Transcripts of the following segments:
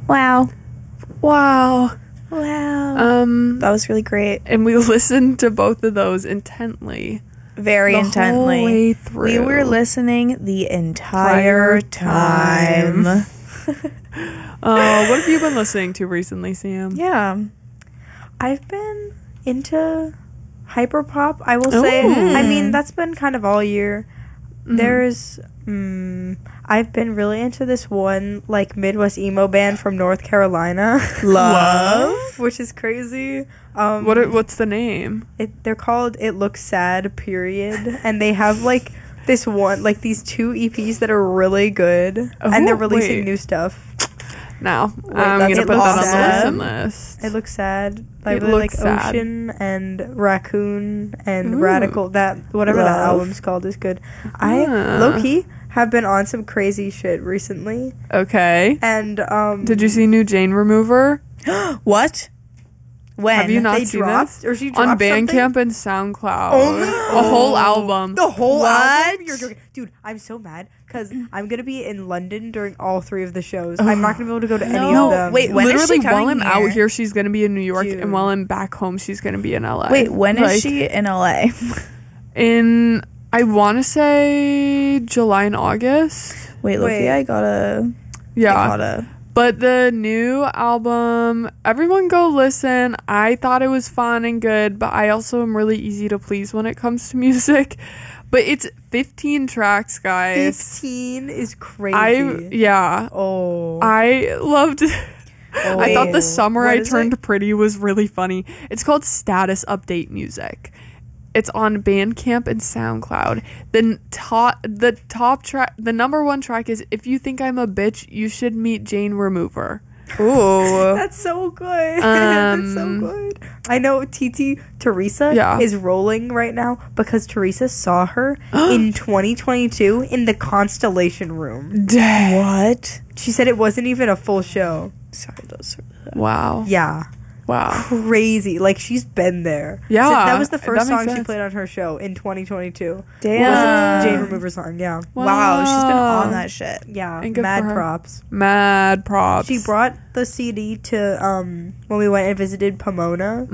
Wow. Wow. That was really great. And we listened to both of those intently. Very the intently. Whole way through. We were listening the entire time. What have you been listening to recently, Sam? Yeah. I've been into hyperpop, I will say. I mean, that's been kind of all year. There's I've been really into this one like Midwest emo band from North Carolina. Love. Which is crazy. What's the name? They're called It Looks Sad, period. And they have like these two EPs that are really good. And they're releasing new stuff. Now I'm gonna put that on the listen list. It Looks Sad. I really like sad. Ocean and Raccoon and Radical. That whatever that album's called is good. I low-key have been on some crazy shit recently. Okay. And did you see new Jane Remover? What? When? Have you not they seen dropped, this? or she dropped on Bandcamp something? and SoundCloud. A whole album. The whole What? album? You're joking. Dude, I'm so mad because I'm going to be in London during all 3 of the shows. I'm not going to be able to go to any of them. Wait, when is Literally, she while coming I'm here? out here, she's gonna be in New York, June. and while I'm back home, she's gonna be in LA. Wait, when is she in LA? In I want to say July and August. Wait, Loki, I gotta. But the new album, everyone go listen. I thought it was fun and good, but I also am really easy to please when it comes to music. But it's 15 tracks, guys. 15 is crazy. I loved it. I thought The Summer What I is Turned Pretty was really funny. It's called Status Update Music. It's on Bandcamp and SoundCloud. The number 1 track is If You Think I'm a Bitch, You Should Meet Jane Remover. Ooh. That's so good. That's so good. I know TT Teresa is rolling right now because Teresa saw her in 2022 in the Constellation Room. What? She said it wasn't even a full show. Sorry, those. Wow. Yeah. Wow. Crazy. Like, she's been there. Yeah. So that was the first that makes song she sense. played on her show in 2022. Damn. Was a Jane Remover song, yeah. Wow, she's been on that shit. Yeah. And good Mad for her. props. Mad props. She brought the CD to, when we went and visited Pomona.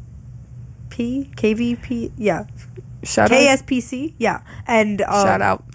KVP? Yeah. Shout out. KSPC? Yeah. And, Shout out.